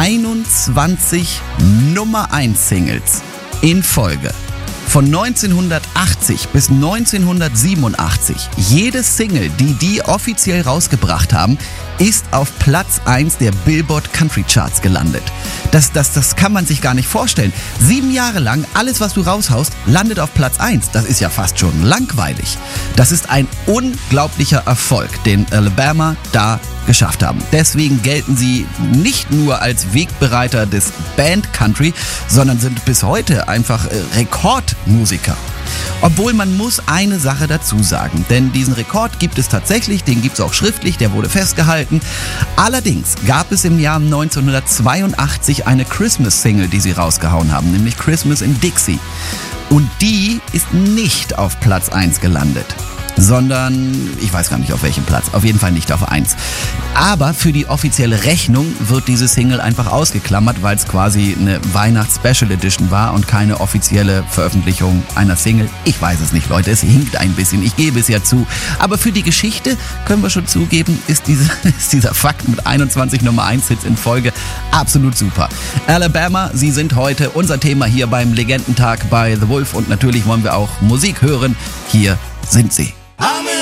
21 Nummer 1 Singles in Folge. Von 1980 bis 1987, jede Single, die offiziell rausgebracht haben, ist auf Platz 1 der Billboard Country Charts gelandet. Das kann man sich gar nicht vorstellen. 7 Jahre lang, alles was du raushaust, landet auf Platz 1. Das ist ja fast schon langweilig. Das ist ein unglaublicher Erfolg, den Alabama da geschafft haben. Deswegen gelten sie nicht nur als Wegbereiter des Band Country, sondern sind bis heute einfach Rekordmusiker. Obwohl man muss eine Sache dazu sagen, denn diesen Rekord gibt es tatsächlich, den gibt es auch schriftlich, der wurde festgehalten. Allerdings gab es im Jahr 1982 eine Christmas-Single, die sie rausgehauen haben, nämlich Christmas in Dixie. Und die ist nicht auf Platz 1 gelandet, sondern ich weiß gar nicht auf welchem Platz, auf jeden Fall nicht auf 1. Aber für die offizielle Rechnung wird diese Single einfach ausgeklammert, weil es quasi eine Weihnachts-Special Edition war und keine offizielle Veröffentlichung einer Single. Ich weiß es nicht, Leute, es hinkt ein bisschen, ich gebe es ja zu. Aber für die Geschichte können wir schon zugeben, ist dieser Fakt mit 21 Nummer 1 Hits in Folge absolut super. Alabama, sie sind heute unser Thema hier beim Legendentag bei The Wolf und natürlich wollen wir auch Musik hören. Hier sind sie. I'm